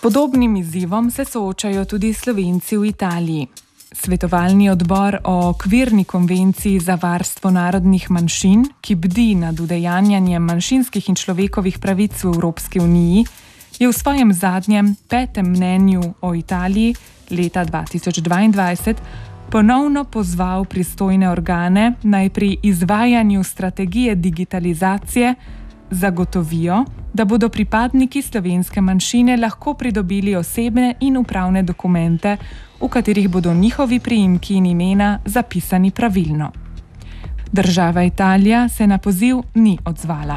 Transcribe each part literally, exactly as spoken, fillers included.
podobnim izzivom se soočajo tudi Slovenci v Italiji. Svetovalni odbor o okvirni konvenciji za varstvo narodnih manjšin, ki bdi nad udejanjanjem manjšinskih in človekovih pravic v Evropski uniji, je v svojem zadnjem petem mnenju o Italiji leta dva tisoč dvaindvajset ponovno pozval pristojne organe, naj pri izvajanju strategije digitalizacije zagotovijo, da bodo pripadniki slovenske manjšine lahko pridobili osebne in upravne dokumente, v katerih bodo njihovi priimki in imena zapisani pravilno. Država Italija se na poziv ni odzvala.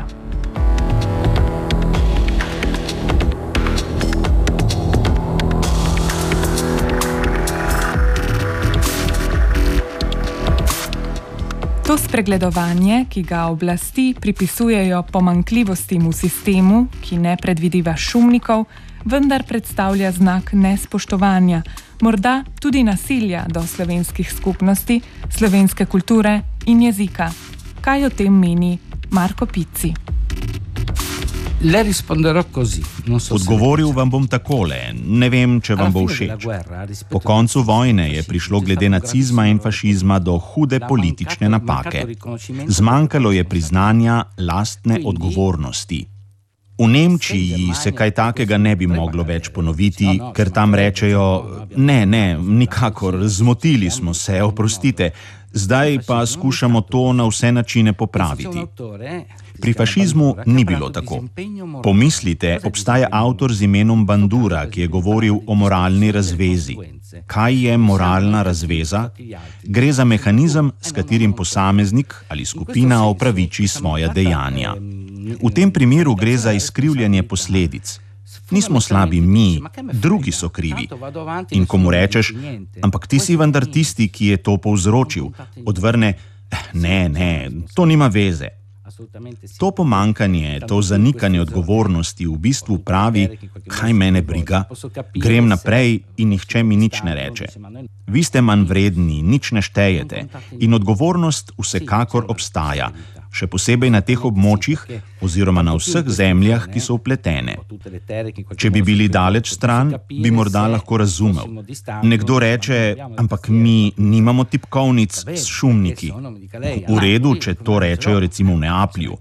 To spregledovanje, ki ga oblasti pripisujejo pomanjkljivostim v sistemu, ki ne predvidiva šumnikov, vendar predstavlja znak nespoštovanja, morda tudi nasilja do slovenskih skupnosti, slovenske kulture in jezika. Kaj o tem meni Marko Pizzi? Le risponderò così. Non so Odgovoril vam bom takole, ne vem, če vam bo všeč. Po koncu vojne je prišlo glede nacizma in fašizma do hude politične napake. Zmanjkalo je priznanja lastne odgovornosti. V Nemčiji se kaj takega ne bi moglo več ponoviti, ker tam rečejo, ne, ne, nikakor, zmotili smo se, oprostite, zdaj pa skušamo to na vse načine popraviti. Pri fašizmu ni bilo tako. Pomislite, obstaja avtor z imenom Bandura, ki je govoril o moralni razvezi. Kaj je moralna razveza? Gre za mehanizem, s katerim posameznik ali skupina opraviči svoja dejanja. V tem primeru gre za izkrivljanje posledic. Nismo slabi mi, drugi so krivi. In ko mu rečeš, ampak ti si vendar tisti, ki je to povzročil, odvrne, ne, ne, to nima veze. To pomankanje, to zanikanje odgovornosti v bistvu pravi, kaj mene briga, grem naprej in nihče mi nič ne reče. Vi ste manj vredni, nič ne štejete in odgovornost vsekakor obstaja, še posebej na teh območjih oziroma na vseh zemljah, ki so vpletene. Če bi bili daleč stran, bi morda lahko razumel. Nekdo reče, ampak mi nimamo tipkovnic s šumniki. V redu, če to rečejo recimo v Neaplju.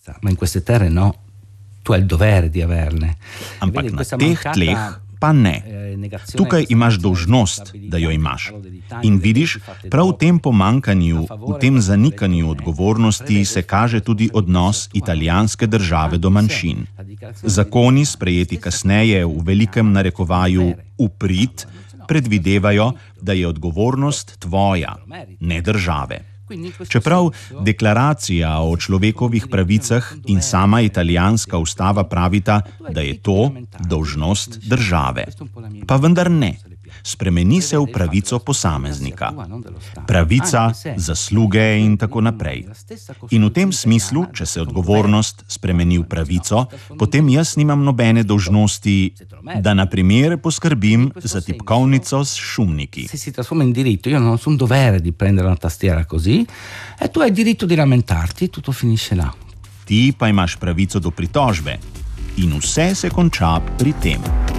Ampak na teh tleh pa ne. Tukaj imaš dolžnost, da jo imaš. In vidiš, prav v tem pomankanju, v tem zanikanju odgovornosti se kaže tudi odnos italijanske države do manjšin. Zakoni, sprejeti kasneje v velikem narekovaju v prid, predvidevajo, da je odgovornost tvoja, ne države. Čeprav deklaracija o človekovih pravicah in sama italijanska ustava pravita, da je to dolžnost države. Pa vendar ne. Spremeni se v pravico posameznika. Pravica, zasluge in tako naprej. In v tem smislu, če se odgovornost spremeni v pravico, potem jaz nimam nobene dolžnosti, da na primer poskrbim za tipkovnico s šumniki. Se si trasforma in diritto, io non ho un dovere di prendere una tastiera così, e tu hai diritto di lamentarti, tutto finisce là. Ti pa imaš pravico do pritožbe in vse se konča pri tem.